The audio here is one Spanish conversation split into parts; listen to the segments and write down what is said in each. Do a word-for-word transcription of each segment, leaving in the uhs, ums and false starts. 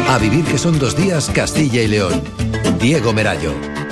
A vivir que son dos días Castilla y León. Diego Merayo.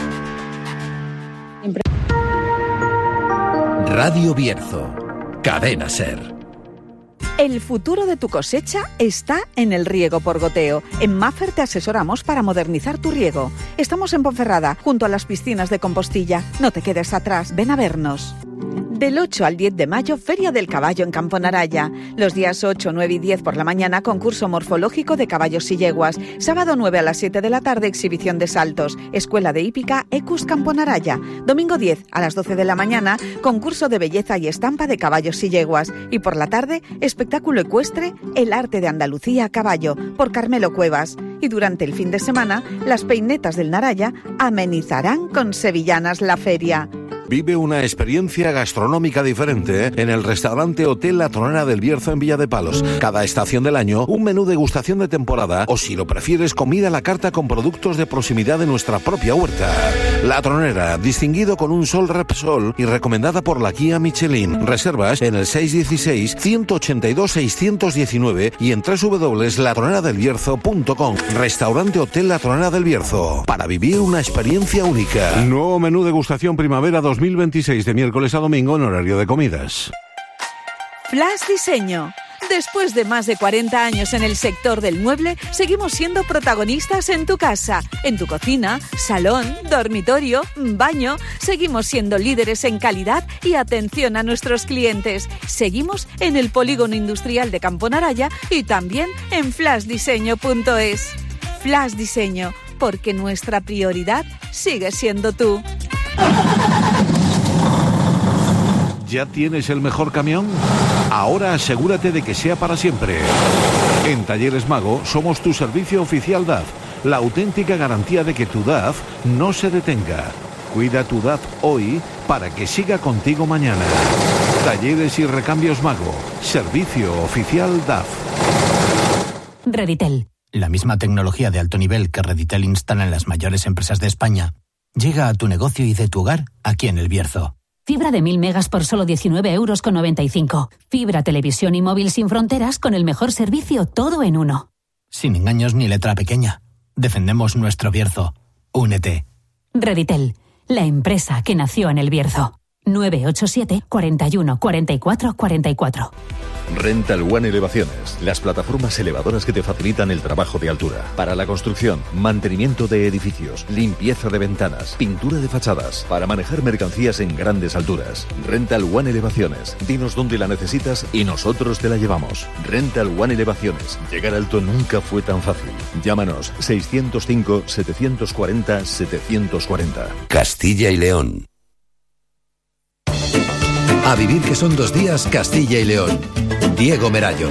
Radio Bierzo. Cadena Ser. El futuro de tu cosecha está en el riego por goteo. En Maffer te asesoramos para modernizar tu riego. Estamos en Ponferrada, junto a las piscinas de Compostilla. No te quedes atrás, ven a vernos. Del ocho al diez de mayo, Feria del Caballo en Campo Naraya. Los días ocho, nueve y diez por la mañana, concurso morfológico de caballos y yeguas. Sábado nueve a las siete de la tarde, exhibición de saltos. Escuela de hípica Ecus Campo Naraya. Domingo diez a las doce de la mañana, concurso de belleza y estampa de caballos y yeguas. Y por la tarde, espectáculo ecuestre El arte de Andalucía a caballo, por Carmelo Cuevas. Y durante el fin de semana, las peinetas del Naraya amenizarán con sevillanas la feria. Vive una experiencia gastronómica diferente en el restaurante Hotel La Tronera del Bierzo en Villa de Palos. Cada estación del año, un menú degustación de temporada o, si lo prefieres, comida a la carta con productos de proximidad de nuestra propia huerta. La Tronera, distinguido con un Sol Repsol y recomendada por la guía Michelin. Reservas en el seis uno seis, uno ocho dos, seis uno nueve y en doble u doble u doble u punto la tronera del bierzo punto com. Restaurante Hotel La Tronera del Bierzo. Para vivir una experiencia única. Nuevo menú degustación primavera dos mil veintiséis de miércoles a domingo en horario de comidas. Flash Diseño. Después de más de cuarenta años en el sector del mueble, seguimos siendo protagonistas en tu casa, en tu cocina, salón, dormitorio, baño. Seguimos siendo líderes en calidad y atención a nuestros clientes. Seguimos en el Polígono Industrial de Campo Naraya y también en flash diseño punto es. Flash Diseño, porque nuestra prioridad sigue siendo tú. ¿Ya tienes el mejor camión? Ahora asegúrate de que sea para siempre. En Talleres Mago somos tu servicio oficial D A F, la auténtica garantía de que tu D A F no se detenga. Cuida tu D A F hoy para que siga contigo mañana. Talleres y Recambios Mago, servicio oficial D A F. Reditel. La misma tecnología de alto nivel que Reditel instala en las mayores empresas de España llega a tu negocio y de tu hogar aquí en El Bierzo. Fibra de mil megas por solo diecinueve euros con noventa y cinco. Fibra, televisión y móvil sin fronteras con el mejor servicio, todo en uno. Sin engaños ni letra pequeña. Defendemos nuestro Bierzo. Únete. Reditel, la empresa que nació en El Bierzo. nueve ocho siete, cuarenta y uno, cuarenta y cuatro, cuarenta y cuatro. Rental One Elevaciones, las plataformas elevadoras que te facilitan el trabajo de altura. Para la construcción, mantenimiento de edificios, limpieza de ventanas, pintura de fachadas, para manejar mercancías en grandes alturas. Rental One Elevaciones, dinos dónde la necesitas y nosotros te la llevamos. Rental One Elevaciones, llegar alto nunca fue tan fácil. Llámanos seiscientos cinco, setecientos cuarenta, setecientos cuarenta. Castilla y León. A vivir que son dos días Castilla y León. Diego Merayo.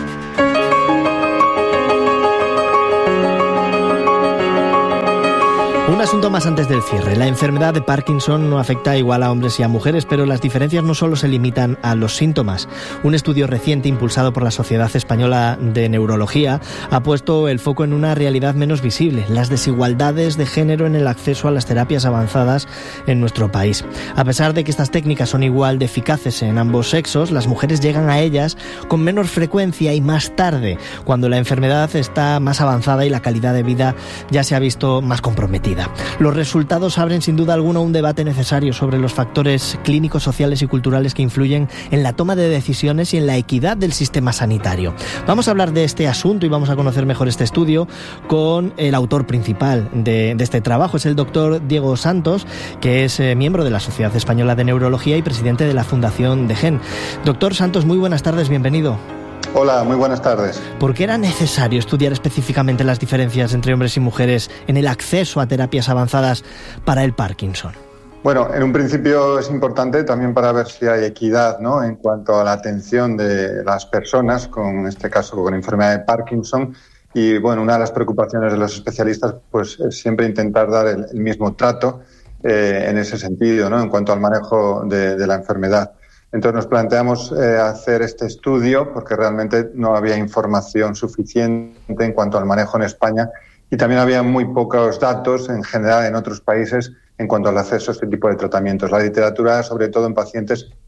Un asunto más antes del cierre. La enfermedad de Parkinson no afecta igual a hombres y a mujeres, pero las diferencias no solo se limitan a los síntomas. Un estudio reciente impulsado por la Sociedad Española de Neurología ha puesto el foco en una realidad menos visible, las desigualdades de género en el acceso a las terapias avanzadas en nuestro país. A pesar de que estas técnicas son igual de eficaces en ambos sexos, las mujeres llegan a ellas con menor frecuencia y más tarde, cuando la enfermedad está más avanzada y la calidad de vida ya se ha visto más comprometida. Los resultados abren sin duda alguna un debate necesario sobre los factores clínicos, sociales y culturales que influyen en la toma de decisiones y en la equidad del sistema sanitario. Vamos a hablar de este asunto y vamos a conocer mejor este estudio con el autor principal de, de este trabajo. Es el doctor Diego Santos, que es eh, miembro de la Sociedad Española de Neurología y presidente de la Fundación de Gen. Doctor Santos, muy buenas tardes, bienvenido. Hola, muy buenas tardes. ¿Por qué era necesario estudiar específicamente las diferencias entre hombres y mujeres en el acceso a terapias avanzadas para el Parkinson? Bueno, en un principio es importante también para ver si hay equidad, ¿no?, en cuanto a la atención de las personas, con, en este caso con enfermedad de Parkinson. Y bueno, una de las preocupaciones de los especialistas pues es siempre intentar dar el, el mismo trato eh, en ese sentido, ¿no?, en cuanto al manejo de, de la enfermedad. Entonces nos planteamos eh, hacer este estudio porque realmente no había información suficiente en cuanto al manejo en España y también había muy pocos datos en general en otros países en cuanto al acceso a este tipo de tratamientos. La literatura, sobre todo en pacientes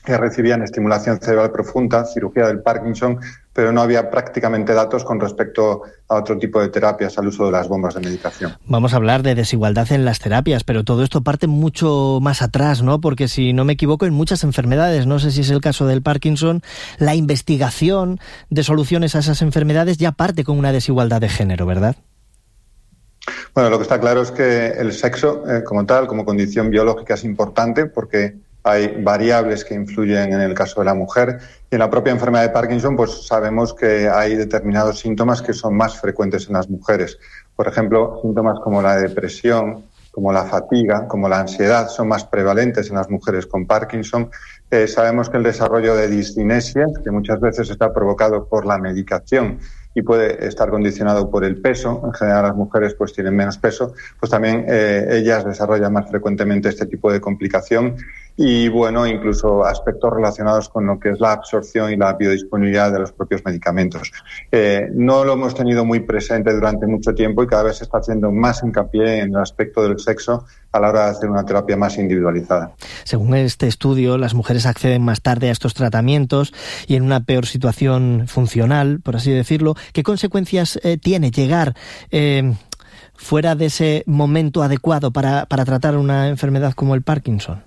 que recibían estimulación cerebral profunda, cirugía del Parkinson, pero no había prácticamente datos con respecto a otro tipo de terapias, al uso de las bombas de medicación. Vamos a hablar de desigualdad en las terapias, pero todo esto parte mucho más atrás, ¿no? Porque si no me equivoco, en muchas enfermedades, no sé si es el caso del Parkinson, la investigación de soluciones a esas enfermedades ya parte con una desigualdad de género, ¿verdad? Bueno, lo que está claro es que el sexo, eh, como tal, como condición biológica, es importante porque hay variables que influyen en el caso de la mujer, y en la propia enfermedad de Parkinson pues sabemos que hay determinados síntomas que son más frecuentes en las mujeres. Por ejemplo, síntomas como la depresión, como la fatiga, como la ansiedad son más prevalentes en las mujeres con Parkinson. Eh, sabemos que el desarrollo de discinesias, que muchas veces está provocado por la medicación y puede estar condicionado por el peso, en general las mujeres pues tienen menos peso, pues también eh, ellas desarrollan más frecuentemente este tipo de complicación. Y bueno, incluso aspectos relacionados con lo que es la absorción y la biodisponibilidad de los propios medicamentos. Eh, no lo hemos tenido muy presente durante mucho tiempo y cada vez se está haciendo más hincapié en el aspecto del sexo a la hora de hacer una terapia más individualizada. Según este estudio, las mujeres acceden más tarde a estos tratamientos y en una peor situación funcional, por así decirlo. ¿Qué consecuencias eh, tiene llegar eh, fuera de ese momento adecuado para, para tratar una enfermedad como el Parkinson?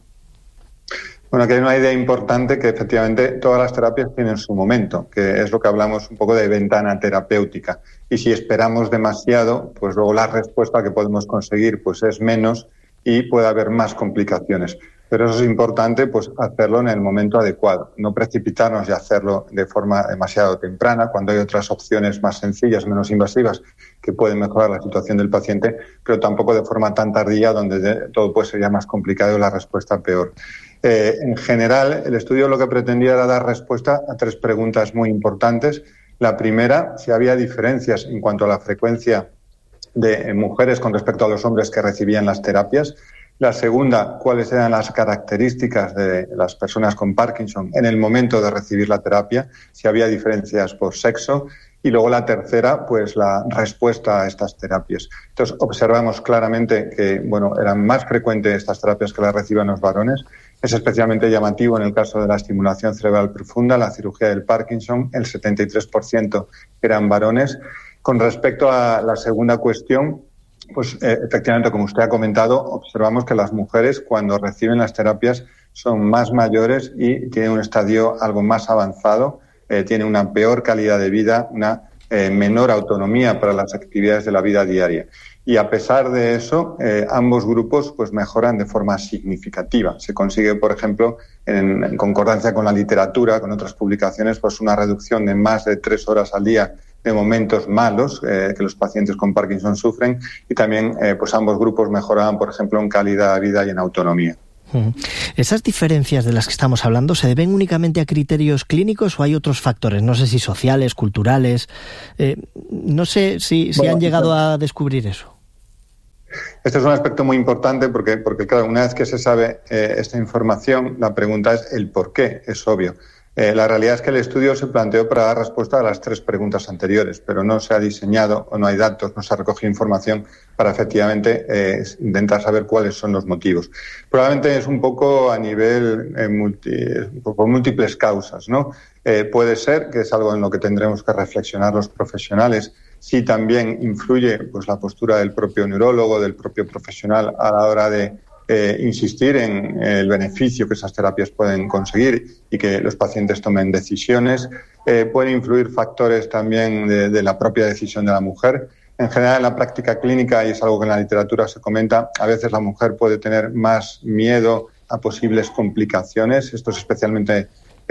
Bueno, aquí hay una idea importante que efectivamente todas las terapias tienen su momento, que es lo que hablamos un poco de ventana terapéutica. Y si esperamos demasiado, pues luego la respuesta que podemos conseguir pues es menos y puede haber más complicaciones. Pero eso es importante, pues hacerlo en el momento adecuado, no precipitarnos y hacerlo de forma demasiado temprana, cuando hay otras opciones más sencillas, menos invasivas, que pueden mejorar la situación del paciente, pero tampoco de forma tan tardía, donde todo puede ser ya más complicado y la respuesta peor. Eh, en general, el estudio lo que pretendía era dar respuesta a tres preguntas muy importantes. La primera, si había diferencias en cuanto a la frecuencia de mujeres con respecto a los hombres que recibían las terapias. La segunda, cuáles eran las características de las personas con Parkinson en el momento de recibir la terapia, si había diferencias por sexo. Y luego la tercera, pues la respuesta a estas terapias. Entonces, observamos claramente que, bueno, eran más frecuentes estas terapias que las reciben los varones. Es especialmente llamativo en el caso de la estimulación cerebral profunda, la cirugía del Parkinson, el setenta y tres por ciento eran varones. Con respecto a la segunda cuestión, pues eh, efectivamente, como usted ha comentado, observamos que las mujeres cuando reciben las terapias son más mayores y tienen un estadio algo más avanzado, eh, tienen una peor calidad de vida, una eh, menor autonomía para las actividades de la vida diaria. Y a pesar de eso, eh, ambos grupos pues mejoran de forma significativa. Se consigue, por ejemplo, en, en concordancia con la literatura, con otras publicaciones, pues una reducción de más de tres horas al día de momentos malos eh, que los pacientes con Parkinson sufren, y también eh, pues ambos grupos mejoraban, por ejemplo, en calidad de vida y en autonomía. ¿Esas diferencias de las que estamos hablando se deben únicamente a criterios clínicos o hay otros factores? No sé si sociales, culturales. Eh, no sé si, si bueno, han llegado a descubrir eso. Este es un aspecto muy importante porque, porque claro, una vez que se sabe eh, esta información, la pregunta es el por qué, es obvio. Eh, la realidad es que el estudio se planteó para dar respuesta a las tres preguntas anteriores, pero no se ha diseñado o no hay datos, no se ha recogido información para efectivamente eh, intentar saber cuáles son los motivos. Probablemente es un poco a nivel, eh, multi, por múltiples causas, ¿no? Eh, puede ser, que es algo en lo que tendremos que reflexionar los profesionales, si también influye pues la postura del propio neurólogo, del propio profesional a la hora de Eh, insistir en el beneficio que esas terapias pueden conseguir y que los pacientes tomen decisiones. Eh, pueden influir factores también de, de la propia decisión de la mujer. En general, en la práctica clínica, y es algo que en la literatura se comenta, a veces la mujer puede tener más miedo a posibles complicaciones. Esto es especialmente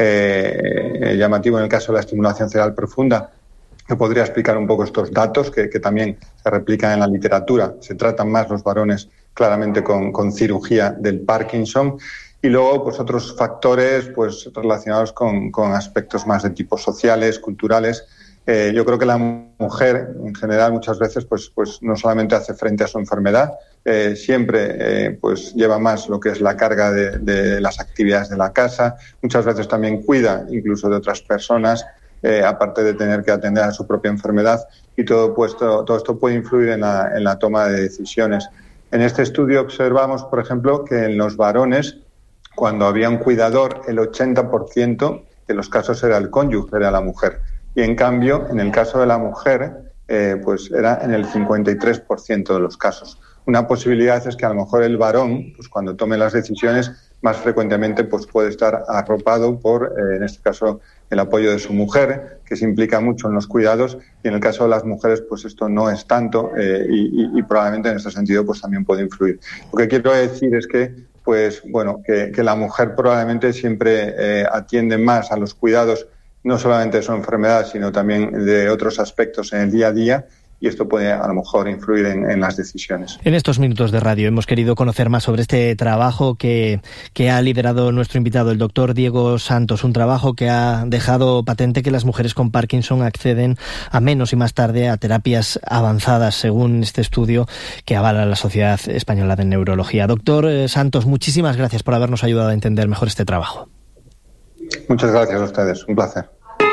eh, llamativo en el caso de la estimulación cerebral profunda, que podría explicar un poco estos datos que, que también se replican en la literatura. Se tratan más los varones claramente con, con cirugía del Parkinson, y luego pues otros factores pues relacionados con, con aspectos más de tipo sociales, culturales. Eh, yo creo que la mujer en general muchas veces pues, pues no solamente hace frente a su enfermedad, eh, siempre eh, pues lleva más lo que es la carga de, de las actividades de la casa, muchas veces también cuida incluso de otras personas, eh, aparte de tener que atender a su propia enfermedad, y todo, pues, todo, todo esto puede influir en la, en la toma de decisiones. En este estudio observamos, por ejemplo, que en los varones cuando había un cuidador, el ochenta por ciento de los casos era el cónyuge, era la mujer. Y en cambio, en el caso de la mujer, eh, pues era en el cincuenta y tres por ciento de los casos. Una posibilidad es que a lo mejor el varón, pues cuando tome las decisiones, más frecuentemente pues puede estar arropado por, eh, en este caso, el apoyo de su mujer, que se implica mucho en los cuidados, y en el caso de las mujeres, pues esto no es tanto, eh, y, y, y probablemente en este sentido pues también puede influir. Lo que quiero decir es que, pues bueno, que, que la mujer probablemente siempre eh, atiende más a los cuidados, no solamente de su enfermedad, sino también de otros aspectos en el día a día, y esto puede a lo mejor influir en, en las decisiones. En estos minutos de radio hemos querido conocer más sobre este trabajo que, que ha liderado nuestro invitado, el doctor Diego Santos, un trabajo que ha dejado patente que las mujeres con Parkinson acceden a menos y más tarde a terapias avanzadas, según este estudio que avala la Sociedad Española de Neurología. Doctor Santos, muchísimas gracias por habernos ayudado a entender mejor este trabajo. Muchas gracias a ustedes, un placer.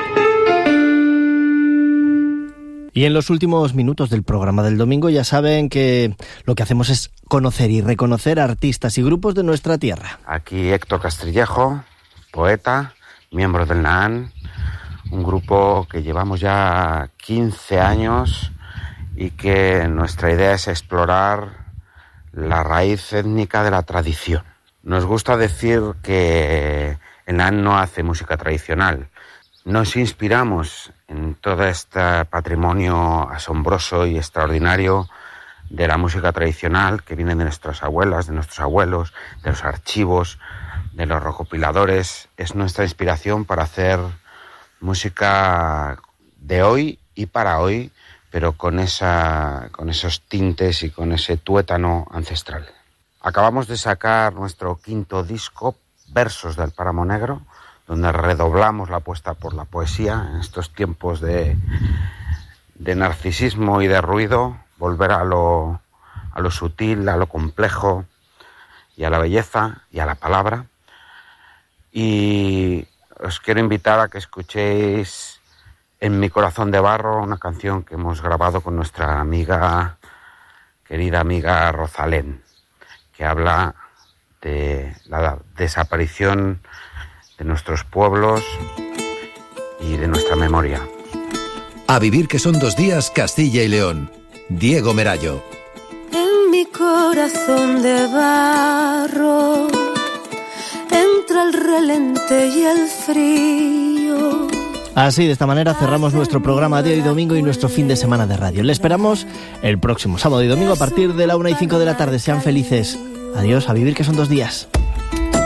Y en los últimos minutos del programa del domingo ya saben que lo que hacemos es conocer y reconocer a artistas y grupos de nuestra tierra. Aquí Héctor Castrillejo, poeta, miembro del NAAN, un grupo que llevamos ya quince años y que nuestra idea es explorar la raíz étnica de la tradición. Nos gusta decir que el NAAN no hace música tradicional. Nos inspiramos en todo este patrimonio asombroso y extraordinario de la música tradicional que viene de nuestras abuelas, de nuestros abuelos, de los archivos, de los recopiladores. Es nuestra inspiración para hacer música de hoy y para hoy, pero con esa, con esos tintes y con ese tuétano ancestral. Acabamos de sacar nuestro quinto disco, Versos del Páramo Negro, donde redoblamos la apuesta por la poesía en estos tiempos de, de narcisismo y de ruido, volver a lo, a lo sutil, a lo complejo y a la belleza y a la palabra. Y os quiero invitar a que escuchéis En mi corazón de barro, una canción que hemos grabado con nuestra amiga, querida amiga Rosalén, que habla de la desaparición de nuestros pueblos y de nuestra memoria. A vivir que son dos días, Castilla y León. Diego Merallo. En mi corazón de barro entra el relente y el frío. Así, de esta manera cerramos nuestro programa de hoy domingo y nuestro fin de semana de radio. Le esperamos el próximo sábado y domingo a partir de la una y cinco de la tarde. Sean felices. Adiós, a vivir que son dos días.